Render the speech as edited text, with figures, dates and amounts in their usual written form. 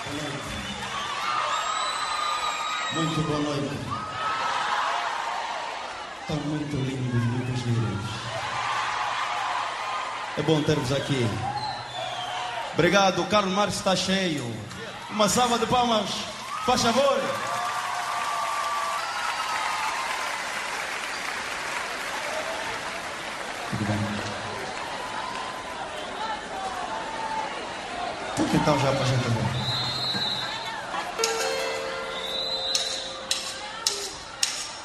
Muito boa noite. Estão muito lindos, muito giros. É bom ter-vos aqui. Obrigado, o Carlos Marques está cheio. Uma salva de palmas, faz favor. Tudo bem. Então já para a gente ver.